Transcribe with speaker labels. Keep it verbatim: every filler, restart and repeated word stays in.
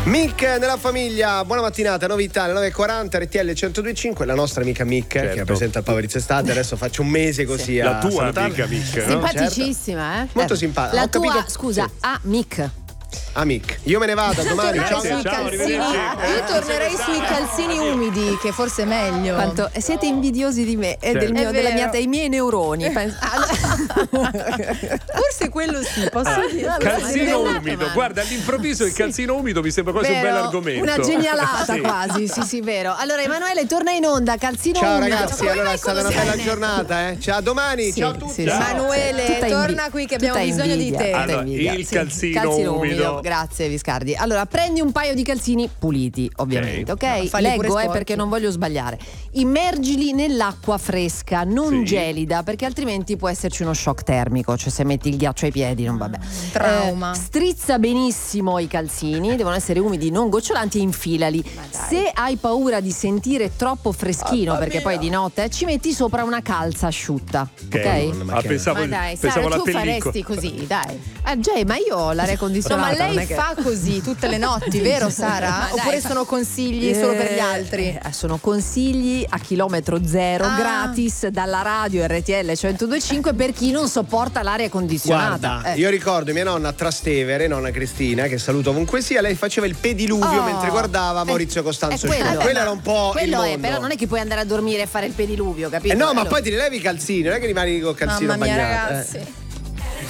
Speaker 1: Mick nella famiglia, buona mattinata, novità alle nove e quaranta, R T L centodue e cinque, la nostra amica Mick, certo, che presenta il Power It's Estate. Adesso faccio un mese così sì.
Speaker 2: a
Speaker 1: La
Speaker 2: tua
Speaker 1: salutarla.
Speaker 2: amica Mick, no?
Speaker 3: Simpaticissima, eh?
Speaker 1: Molto simpatica.
Speaker 3: La
Speaker 1: Ho
Speaker 3: tua,
Speaker 1: capito...
Speaker 3: scusa,
Speaker 1: sì.
Speaker 3: ah, Mick.
Speaker 1: Amic, io me ne vado domani.
Speaker 2: Ciao,
Speaker 1: Ciao,
Speaker 2: ciao, ciao, arrivederci.
Speaker 4: Io tornerei sui calzini umidi, che forse è meglio.
Speaker 3: Quanto siete invidiosi di me e
Speaker 2: Certo.
Speaker 3: del mio,
Speaker 4: È
Speaker 3: della
Speaker 4: vero.
Speaker 3: mia, dei miei neuroni. Pens-
Speaker 4: Forse quello sì, posso
Speaker 2: Ah,
Speaker 4: dire.
Speaker 2: calzino
Speaker 4: Ma-
Speaker 2: umido, guarda, all'improvviso il calzino umido mi sembra quasi un
Speaker 3: Vero,
Speaker 2: bel argomento.
Speaker 3: una genialata
Speaker 2: Sì.
Speaker 3: quasi, sì sì vero. Allora Emanuele torna in onda, calzino
Speaker 1: ciao
Speaker 3: umido.
Speaker 1: ragazzi,
Speaker 3: Come
Speaker 1: allora
Speaker 3: mai
Speaker 1: è stata una
Speaker 3: conosci-
Speaker 1: bella giornata, eh. Ciao, a domani,
Speaker 3: Sì,
Speaker 1: ciao a tutti.
Speaker 3: sì, sì.
Speaker 4: Emanuele,
Speaker 3: Tutta invi-
Speaker 4: torna qui che abbiamo
Speaker 3: tutta
Speaker 4: bisogno di
Speaker 3: invidia,
Speaker 4: te.
Speaker 3: tutta
Speaker 2: Allora,
Speaker 3: invidia.
Speaker 2: il
Speaker 3: Sì.
Speaker 2: calzino umido.
Speaker 3: Grazie Viscardi. Allora, prendi un paio di calzini puliti, ovviamente, ok?
Speaker 4: No, falli pure
Speaker 3: Leggo eh,
Speaker 4: sporchi.
Speaker 3: perché non voglio sbagliare. Immergili nell'acqua fresca, non
Speaker 2: Sì.
Speaker 3: gelida, perché altrimenti può esserci uno shock termico, cioè se metti il ghiaccio ai piedi non vabbè.
Speaker 4: trauma.
Speaker 3: Eh, strizza benissimo i calzini, devono essere umidi, non gocciolanti, e infilali. Se hai paura di sentire troppo freschino, perché poi di notte eh, ci metti sopra una calza asciutta, ok?
Speaker 1: Ma
Speaker 2: Ah,
Speaker 1: che-
Speaker 2: pensavo,
Speaker 3: Ma dai,
Speaker 2: pensavo
Speaker 3: Sara,
Speaker 2: alla
Speaker 3: tu
Speaker 2: pellicola.
Speaker 3: faresti così, dai. Eh, Jay, ma io ho l'aria
Speaker 4: No,
Speaker 3: condizionata.
Speaker 4: ma
Speaker 3: non
Speaker 4: lei
Speaker 3: è che-
Speaker 4: fa così tutte le notti, vero Sara?
Speaker 3: Ma dai,
Speaker 4: Oppure
Speaker 3: fa-
Speaker 4: sono consigli solo per gli altri?
Speaker 3: Eh, sono consigli a chilometro zero,
Speaker 4: Ah.
Speaker 3: gratis dalla radio R T L centodue e cinque per chi non sopporta l'aria condizionata.
Speaker 1: Guarda,
Speaker 3: Eh.
Speaker 1: io ricordo mia nonna a Trastevere, nonna Cristina, che saluto ovunque sia, lei faceva il pediluvio
Speaker 3: Oh.
Speaker 1: mentre guardava Maurizio
Speaker 3: Eh,
Speaker 1: Costanzo
Speaker 3: è quello.
Speaker 1: Show. Quello era un po'
Speaker 3: Quello
Speaker 1: il
Speaker 3: è,
Speaker 1: mondo.
Speaker 3: però non è che puoi andare a dormire e fare il pediluvio, capito?
Speaker 1: Eh no, ma
Speaker 3: Allora-
Speaker 1: poi ti rilevi i calzini, non è che rimani con il calzino
Speaker 4: Mamma mia,
Speaker 1: bagnato.
Speaker 4: ragazzi.
Speaker 1: eh.